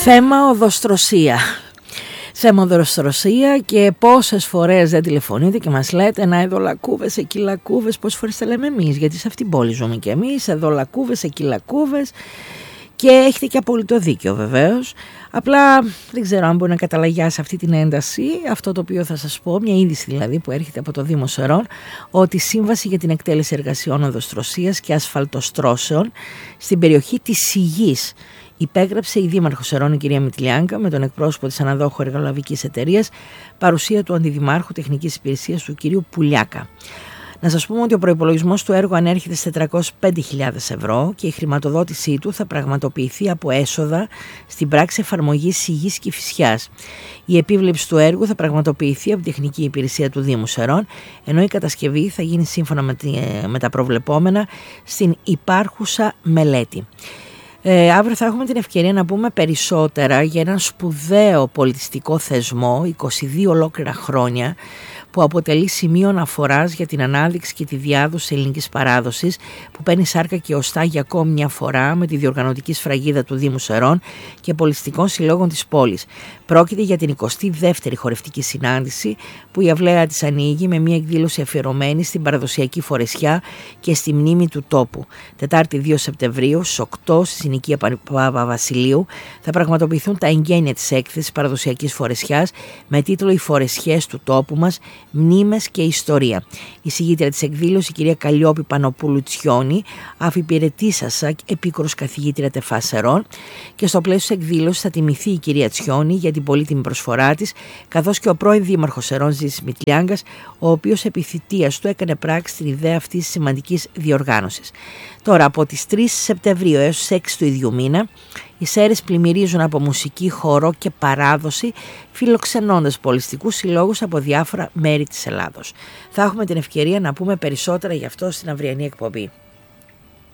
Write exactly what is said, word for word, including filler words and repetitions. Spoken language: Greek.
Θέμα οδοστρωσία. Θέμα οδοστρωσία και πόσες φορές δεν τηλεφωνείτε και μας λέτε να εδώ λακκούβες, εκεί λακκούβες, πόσες φορές τα λέμε εμείς, γιατί σε αυτήν την πόλη ζούμε και εμείς, εδώ λακκούβες, εκεί λακκούβες, και έχετε και απόλυτο δίκιο βεβαίως. Απλά δεν ξέρω αν μπορεί να καταλαγιάσει αυτή την ένταση αυτό το οποίο θα σας πω, μια είδηση δηλαδή που έρχεται από το Δήμο Σερών, ότι η Σύμβαση για την εκτέλεση εργασιών οδοστρωσίας και ασφαλτοστρώσεων στην περιοχή της Σιγής υπέγραψε η Δήμαρχος Σερών, η κυρία Μητυλιάνκα, με τον εκπρόσωπο της αναδόχου εργολαβικής εταιρείας, παρουσία του Αντιδημάρχου Τεχνικής Υπηρεσίας του κυρίου Πουλιάκα. Να σας πούμε ότι ο προϋπολογισμός του έργου ανέρχεται σε τετρακόσιες πέντε χιλιάδες ευρώ και η χρηματοδότησή του θα πραγματοποιηθεί από έσοδα στην πράξη εφαρμογής Σιγής Κηφισιάς. Η επίβλεψη του έργου θα πραγματοποιηθεί από την Τεχνική Υπηρεσία του Δήμου Σερών, ενώ η κατασκευή θα γίνει σύμφωνα με, τη, με τα προβλεπόμενα στην υπάρχουσα μελέτη. Ε, αύριο θα έχουμε την ευκαιρία να πούμε περισσότερα για έναν σπουδαίο πολιτιστικό θεσμό, είκοσι δύο ολόκληρα χρόνια, που αποτελεί σημείο αναφοράς για την ανάδειξη και τη διάδοση ελληνικής παράδοσης, που παίρνει σάρκα και οστά για ακόμη μια φορά με τη διοργανωτική σφραγίδα του Δήμου Σερών και πολιτιστικών συλλόγων της πόλης. Πρόκειται για την εικοστή δεύτερη χορευτική συνάντηση που η αυλαία της ανοίγει με μια εκδήλωση αφιερωμένη στην παραδοσιακή φορεσιά και στη μνήμη του τόπου. Τετάρτη δύο Σεπτεμβρίου στις οκτώ στη συνοικία Παπαβασιλείου θα πραγματοποιηθούν τα εγγένεια της έκθεσης παραδοσιακής φορεσιάς με τίτλο «Οι φορεσιές του τόπου μας, μνήμες και ιστορία». Η συγγήτρια της εκδήλωσης, η κυρία Καλλιόπη Πανοπούλου Τσιόνη, αφιπηρετήσασα επίκουρος καθηγήτρια ΤΕΦΑ Σερών, και στο πλαίσιο της εκδήλωσης θα τιμηθεί η κυρία Τσιόνη για την πολύτιμη προσφορά της, καθώς και ο πρώην Δήμαρχος Σερών Ζήσης Μητυλιάγκας, ο οποίος επί θητείας του έκανε πράξη την ιδέα αυτής της σημαντικής διοργάνωσης. Τώρα, από τις τρεις Σεπτεμβρίου έως τις έξι του ίδιου μήνα, οι Σέρρες πλημμυρίζουν από μουσική, χορό και παράδοση, φιλοξενώντας πολιστικούς συλλόγους από διάφορα μέρη της Ελλάδος. Θα έχουμε την ευκαιρία να πούμε περισσότερα γι' αυτό στην αυριανή εκπομπή.